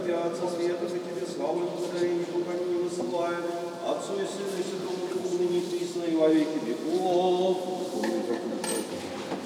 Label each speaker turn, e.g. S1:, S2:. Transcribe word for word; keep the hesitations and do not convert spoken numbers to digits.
S1: Отца Света, мы Тебе славу и благодарение, поклонение высылаем, Отцу и Сыну и Святому Духу, ныне и присно и во веки веков.